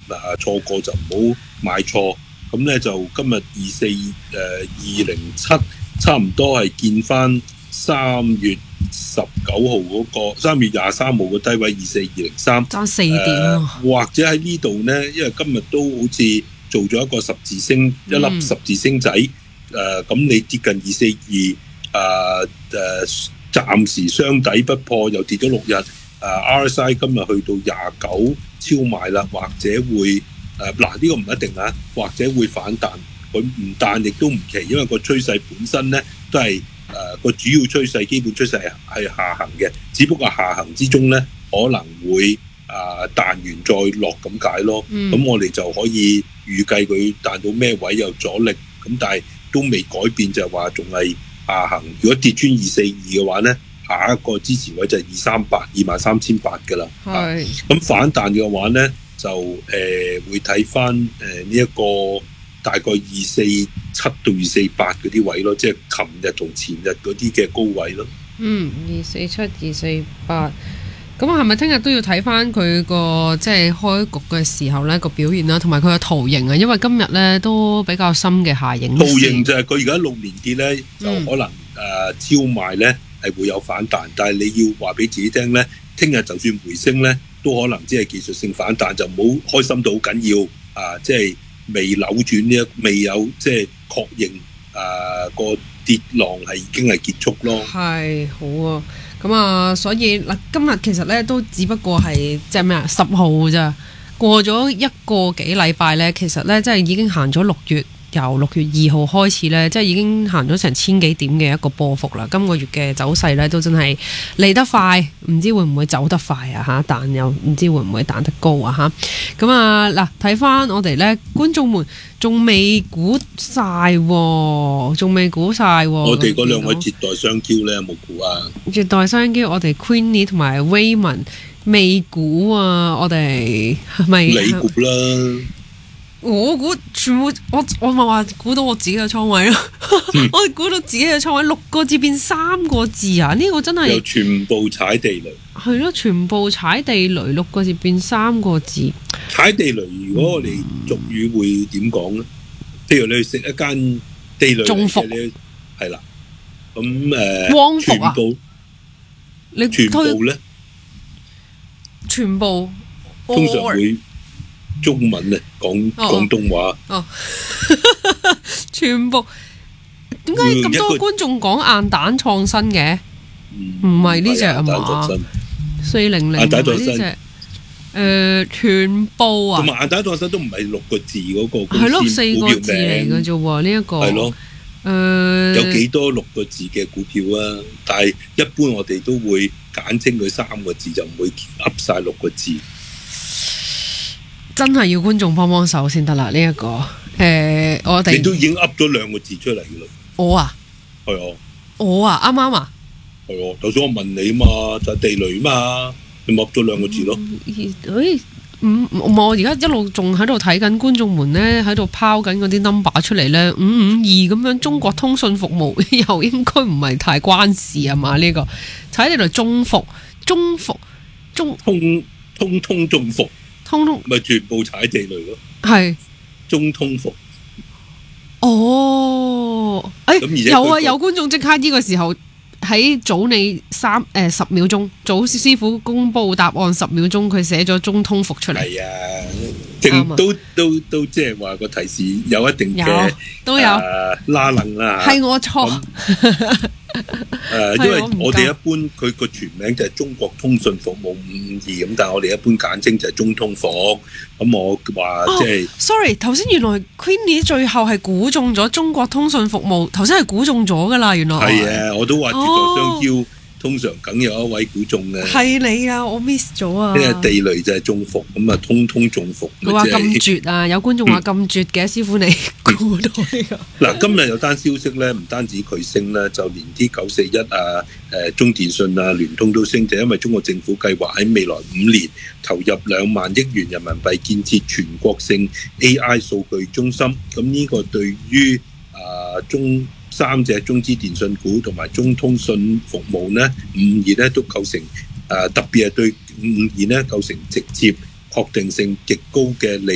錯過就唔好買錯。咁咧就今日24207差唔多係見翻3月19號嗰個3月23號嘅低位24203， 爭4點或者喺呢度咧，因為今日都好似做咗一個十字星，一粒十字星仔，咁你接近242，暫時雙底不破，又跌咗6日，RSI 今日去到29超賣啦，或者會呢個唔一定啊，或者會反彈，佢唔彈亦都唔奇，因為個趨勢本身咧都係個主要趨勢基本趨勢係下行嘅，只不過下行之中咧可能會彈完再落咁解咯。咁我哋就可以預計佢彈到咩位有阻力，咁但係都未改變，就係話仲係下行。如果跌穿242嘅話咧，下一個支持位就係238㗎啦。咁反彈嘅話咧，就會睇翻呢一個大概247到248嗰啲位咯，即係琴日同前日嗰啲嘅高位咯。 247、248，咁係咪聽日都要睇翻佢個即係開局嘅時候咧個表現啦，同埋佢嘅圖形啊？因為今日咧都比較深嘅下影。 圖形就係佢而家6連跌咧，就可能超賣咧係會有反彈，但係你要話俾自己聽咧，聽日就算回升咧，都可能只係技術性反彈，就唔好開心到好緊要即係未扭轉未有即係確認個跌浪係已經係結束咯。 係好啊，咁所以嗱，今日其實咧都只不過係即係咩10號咋，過咗1個幾禮拜咧，其實咧即係已經行咗6月。由6月2號開始咧，即係已經行咗成1000幾點嘅一個波幅啦。今個月嘅走勢咧都真係嚟得快，唔知會唔會走得快啊？但又唔知會唔會彈得高啊？咁嗱，睇翻我哋咧，觀眾們仲未估晒喎，仲未估晒喎。 我哋嗰兩位絕代雙驕咧有冇估啊？ 絕代雙驕，我哋 Queenie 同埋 Raymond 未估啊！我哋係咪？ 你估啦。 我估全部，我咪話估到我自己嘅倉位咯。我估到自己嘅倉位6個字變3個字啊！呢個真係又全部踩地雷。係咯，全部踩地雷，6個字變3個字。 踩地雷，如果我哋俗語會點講咧？譬如你去食一間地雷中伏， 係啦，咁汪伏啊！你全部咧？ 全部通常會。中文咧講廣東話， 全部點解咁多觀眾講硬蛋創新嘅？唔係呢隻啊嘛，400呢隻，全部啊， 同埋硬蛋創新都唔係6個字嗰個公司， 係咯4個字嚟嘅啫喎，呢一個係咯，有幾多6個字嘅股票啊？但係一般我哋都會簡稱佢3個字，就唔會噏晒6個字。 真係要觀眾幫幫手先得啦！呢一個我哋你都已經噏咗2個字出嚟嘅啦。我啊，係啊， 我啊，啱啱啊， 係啊。頭先我問你嘛，就係地雷嘛，你咪噏咗2個字咯。 我而家一路仲喺度睇緊觀眾們咧，喺度拋緊嗰啲 number 出嚟咧，552咁樣，中國通訊服務又應該唔係太關事啊嘛？呢個睇嚟中伏，通中伏。通咪全部踩地雷咯，係中通服。 有啊，有觀眾即刻呢個時候喺早你10秒鐘，早師傅公布答案10秒鐘，佢寫咗中通服出嚟。 係啊，都即係話個提示有一定嘅都有拉楞啦。 係我錯。 因為我哋一般佢個全名就係中國通訊服務552咁，但係我哋一般簡稱就係中通服。咁我話即係 sorry， 頭先原來 Queenie 最後係估中咗中國通訊服務，頭先係估中咗噶啦，原來係啊，我都話絕代雙驕。通常梗有一位估中嘅， 係你啊！我 miss 咗啊！ 即係地雷就係中伏，咁啊通中伏。 佢話咁絕啊！有觀眾話咁絕嘅，師傅你估到呢個？ 嗱，今日有單消息咧，唔單止佢升咧，就連啲941啊、中電信啊、聯通都升，就因為中國政府計劃喺未來5年投入2萬億元人民幣建設全國性 AI 數據中心。咁呢個對於3隻中資電信股同埋中通訊服務呢，552呢都構成特別係對552呢構成直接確定性極高嘅利